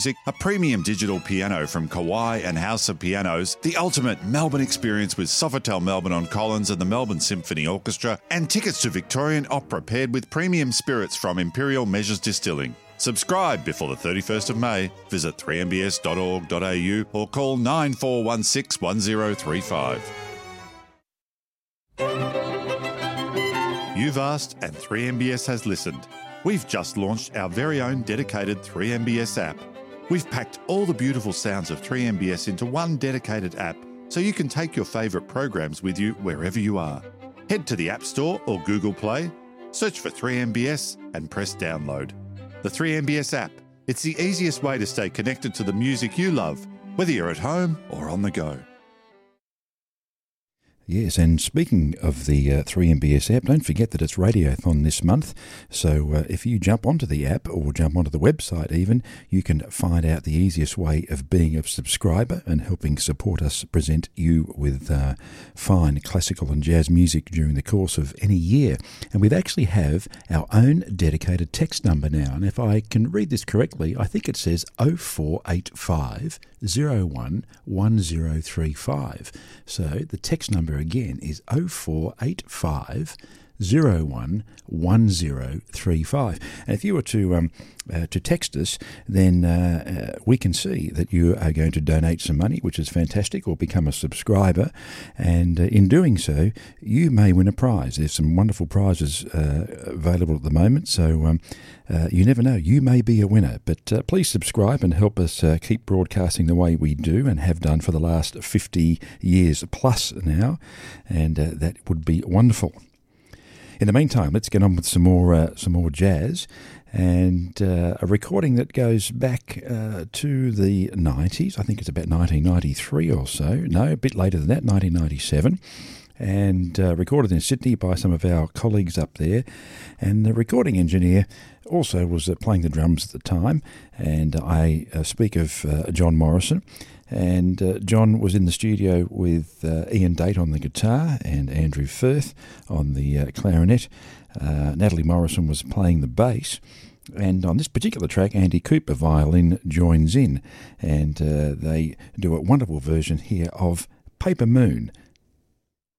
a premium digital piano from Kawai and House of Pianos, the ultimate Melbourne experience with Sofitel Melbourne on Collins and the Melbourne Symphony Orchestra, and tickets to Victorian Opera paired with premium spirits from Imperial Measures Distilling. Subscribe before the 31st of May. Visit 3mbs.org.au or call 9416 1035. You've asked and 3MBS has listened. We've just launched our very own dedicated 3MBS app. We've packed all the beautiful sounds of 3MBS into one dedicated app so you can take your favourite programs with you wherever you are. Head to the App Store or Google Play, search for 3MBS and press download. The 3MBS app. It's the easiest way to stay connected to the music you love, whether you're at home or on the go. Yes, and speaking of the 3MBS app, don't forget that it's Radiothon this month. So if you jump onto the app or jump onto the website even, you can find out the easiest way of being a subscriber and helping support us present you with fine classical and jazz music during the course of any year. And we actually have our own dedicated text number now. And if I can read this correctly, I think it says 0485 01 1035. So the text number again is 0485 01 1035. And if you were to text us, then we can see that you are going to donate some money, which is fantastic, or become a subscriber. And in doing so, you may win a prize. There's some wonderful prizes available at the moment, so you never know. You may be a winner. But please subscribe and help us keep broadcasting the way we do and have done for the last 50 years plus now, and that would be wonderful. In the meantime, let's get on with some more jazz, and a recording that goes back to the 90s. I think it's about 1993 or so. No, a bit later than that, 1997. And recorded in Sydney by some of our colleagues up there. And the recording engineer also was playing the drums at the time. And I speak of John Morrison. And John was in the studio with Ian Date on the guitar and Andrew Firth on the clarinet. Natalie Morrison was playing the bass. And on this particular track, Andy Cooper violin joins in. And they do a wonderful version here of Paper Moon.